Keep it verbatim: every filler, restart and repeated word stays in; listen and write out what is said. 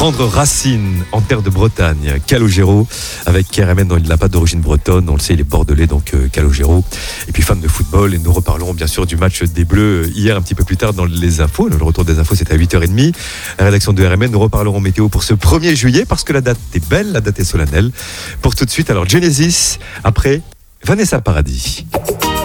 Prendre racine en terre de Bretagne, Calogero, avec R M N, dont il n'a pas d'origine bretonne, on le sait, il est bordelais, donc euh, Calogero. Et puis fan de football, et nous reparlerons bien sûr du match des Bleus hier, un petit peu plus tard dans les infos. Le retour des infos, c'est à huit heures trente. La rédaction de R M N, nous reparlerons météo pour ce premier juillet, parce que la date est belle, la date est solennelle. Pour tout de suite, alors Genesis, après Vanessa Paradis.